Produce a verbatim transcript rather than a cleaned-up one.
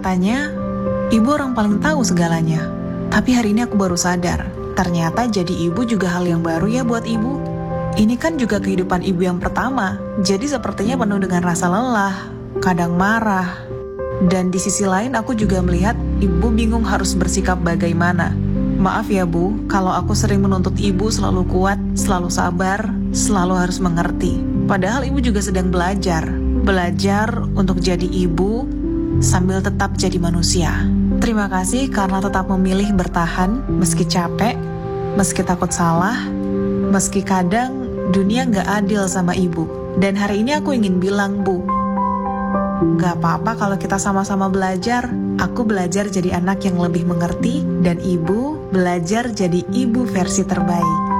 Katanya, ibu orang paling tahu segalanya. Tapi hari ini aku baru sadar, ternyata jadi ibu juga hal yang baru ya buat ibu. Ini kan juga kehidupan ibu yang pertama, jadi sepertinya penuh dengan rasa lelah, kadang marah. Dan di sisi lain aku juga melihat ibu bingung harus bersikap bagaimana. Maaf ya Bu, kalau aku sering menuntut ibu selalu kuat, selalu sabar, selalu harus mengerti. Padahal ibu juga sedang belajar, belajar untuk jadi ibu sambil tetap jadi manusia. Terima kasih karena tetap memilih bertahan meski capek, meski takut salah, meski kadang dunia gak adil sama ibu. Dan hari ini aku ingin bilang Bu, gak apa-apa kalau kita sama-sama belajar. Aku belajar jadi anak yang lebih mengerti, dan ibu belajar jadi ibu versi terbaik.